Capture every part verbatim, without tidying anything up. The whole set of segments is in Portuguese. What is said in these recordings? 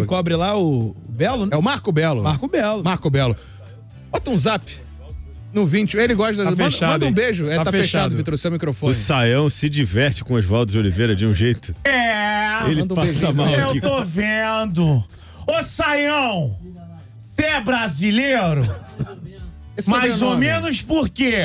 cobre lá o Belo, né? É o Marco Belo. Marco Belo. Marco Belo. Bota um zap no vinte. Ele gosta... Tá manda, fechado, manda um hein? beijo. Tá É, tá fechado. fechado, Vitor, o seu microfone. O Saião se diverte com o Oswaldo de Oliveira de um jeito. É, Ele manda um passa beijinho, mal né? aqui. eu tô vendo. Ô, Saião, você é brasileiro? Esse Mais ou sobrenome. menos por quê?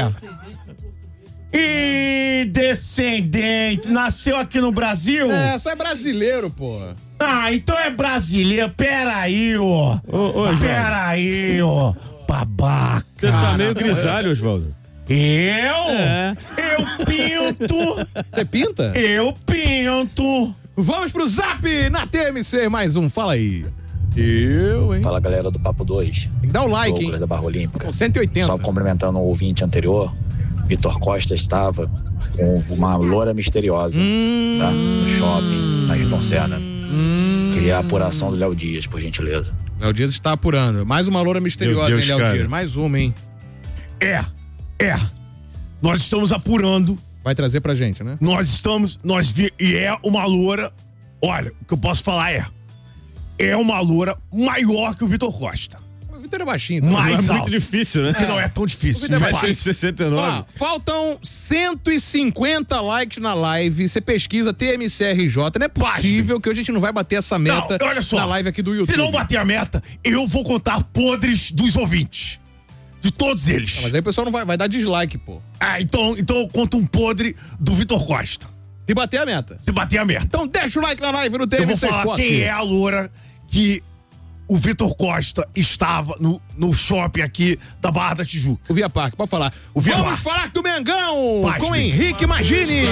E descendente, nasceu aqui no Brasil? É, só é brasileiro, pô. Ah, então é brasileiro. Peraí, ó. Ô, ô, Oswaldo. Peraí, ó. Babaca. Você tá meio grisalho, Oswaldo. Eu? É. Eu pinto. Você pinta? Eu pinto. Vamos pro zap na T M C. Mais um, fala aí. Eu, hein? Fala, galera do Papo dois. Tem que dar o like, Douglas hein? da Barra Olímpica. Com cento e oitenta. Só cumprimentando o ouvinte anterior, Vitor Costa estava com uma loura misteriosa, Hum. tá? No shopping, na Ayrton Senna. Hum. Queria a apuração do Léo Dias, por gentileza. Léo Dias está apurando. Mais uma loura misteriosa, Meu Deus, hein, Léo cara. Dias? Mais uma, hein? É, é. Nós estamos apurando. Vai trazer pra gente, né? Nós estamos. Nós vi, e é uma loura. Olha, o que eu posso falar é. É uma loura maior que o Vitor Costa. O Vitor é baixinho. Tá? Mais Não é muito alto. difícil, né? Que não é tão difícil. O Vitor é de baixinho. fato. sessenta e nove. Ó, faltam cento e cinquenta likes na live. Você pesquisa T M C R J. Não é possível que hoje a gente não vai bater essa meta Não, olha só. na live aqui do YouTube. Se não bater a meta, eu vou contar podres dos ouvintes. De todos eles. Ah, mas aí o pessoal não vai, vai dar dislike, pô. Ah, então, então eu conto um podre do Vitor Costa. Se bater a meta. Se bater a meta. Então deixa o like na live no T Eu M vou C falar Sport. quem é a loura que o Vitor Costa estava no, no shopping aqui da Barra da Tijuca. O Via Parque, pode falar. O Via Vamos Parque. falar do Mengão Paz, com Vini. Henrique Magini.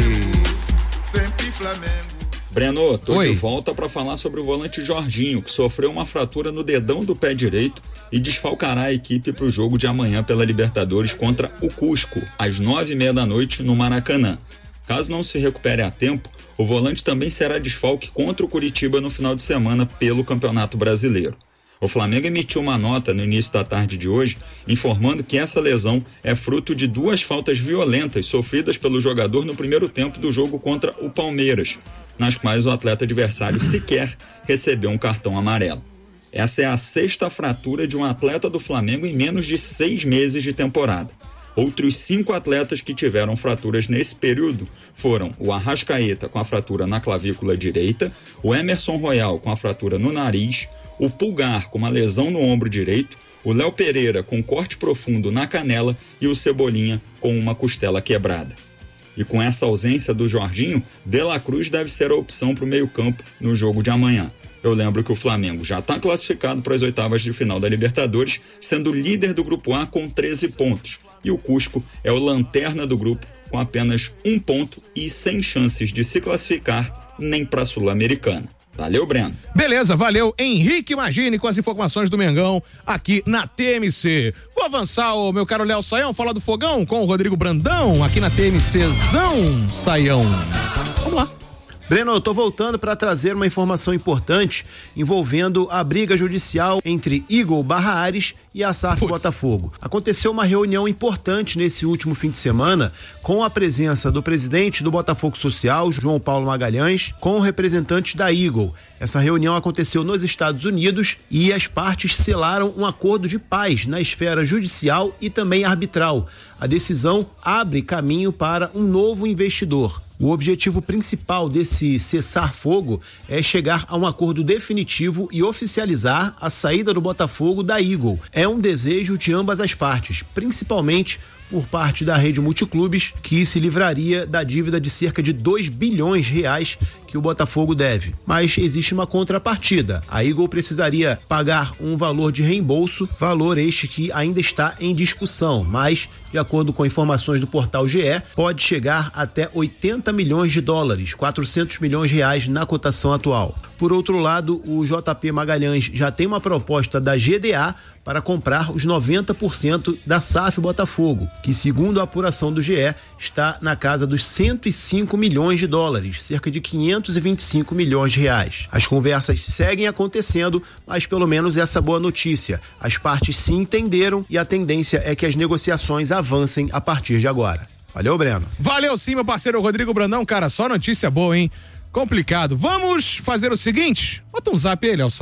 Sempre Flamengo. Breno, tô Oi. de volta para falar sobre o volante Jorginho, que sofreu uma fratura no dedão do pé direito e desfalcará a equipe para o jogo de amanhã pela Libertadores contra o Cusco, às nove e meia da noite no Maracanã. Caso não se recupere a tempo, o volante também será desfalque contra o Curitiba no final de semana pelo Campeonato Brasileiro. O Flamengo emitiu uma nota no início da tarde de hoje, informando que essa lesão é fruto de duas faltas violentas sofridas pelo jogador no primeiro tempo do jogo contra o Palmeiras, nas quais o atleta adversário sequer recebeu um cartão amarelo. Essa é a sexta fratura de um atleta do Flamengo em menos de seis meses de temporada. Outros cinco atletas que tiveram fraturas nesse período foram o Arrascaeta com a fratura na clavícula direita, o Emerson Royal com a fratura no nariz, o Pulgar com uma lesão no ombro direito, o Léo Pereira com corte profundo na canela e o Cebolinha com uma costela quebrada. E com essa ausência do Jorginho, De La Cruz deve ser a opção para o meio-campo no jogo de amanhã. Eu lembro que o Flamengo já está classificado para as oitavas de final da Libertadores, sendo líder do Grupo A com treze pontos. E o Cusco é o lanterna do grupo com apenas um ponto e sem chances de se classificar nem para a Sul-Americana. Valeu, Breno. Beleza, valeu. Henrique Magini com as informações do Mengão aqui na T M C. Vou avançar, o meu caro Léo Saião, falar do Fogão com o Rodrigo Brandão aqui na T M Czão, Saião. Vamos lá. Breno, eu tô voltando para trazer uma informação importante envolvendo a briga judicial entre Eagle Barra Ares e a S A F Putz. Botafogo. Aconteceu uma reunião importante nesse último fim de semana com a presença do presidente do Botafogo Social, João Paulo Magalhães, com representantes da Eagle. Essa reunião aconteceu nos Estados Unidos e as partes selaram um acordo de paz na esfera judicial e também arbitral. A decisão abre caminho para um novo investidor. O objetivo principal desse cessar-fogo é chegar a um acordo definitivo e oficializar a saída do Botafogo da Eagle. É um desejo de ambas as partes, principalmente por parte da rede Multiclubes, que se livraria da dívida de cerca de dois bilhões de reais que o Botafogo deve. Mas existe uma contrapartida. A Eagle precisaria pagar um valor de reembolso, valor este que ainda está em discussão, mas, de acordo com informações do portal G E, pode chegar até oitenta milhões de dólares, quatrocentos milhões de reais na cotação atual. Por outro lado, o J P Magalhães já tem uma proposta da G D A para comprar os noventa por cento da S A F Botafogo, que, segundo a apuração do G E, está na casa dos cento e cinco milhões de dólares, cerca de quinhentos e vinte e cinco milhões de reais. As conversas seguem acontecendo, mas pelo menos essa boa notícia. As partes se entenderam e a tendência é que as negociações avancem a partir de agora. Valeu, Breno. Valeu sim, meu parceiro Rodrigo Brandão. Cara, só notícia boa, hein? Complicado. Vamos fazer o seguinte? Bota um zap aí, Léo.